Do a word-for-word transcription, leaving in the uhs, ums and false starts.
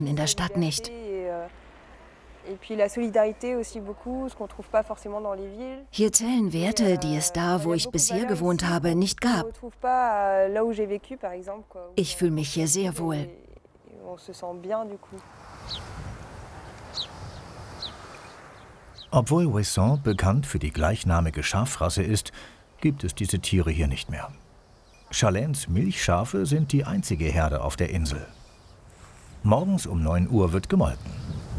in der Stadt nicht. Hier zählen Werte, die es da, wo ich bisher gewohnt habe, nicht gab. Ich fühle mich hier sehr wohl. Obwohl Ouessant bekannt für die gleichnamige Schafrasse ist, gibt es diese Tiere hier nicht mehr. Chalins Milchschafe sind die einzige Herde auf der Insel. Morgens um neun Uhr wird gemolken.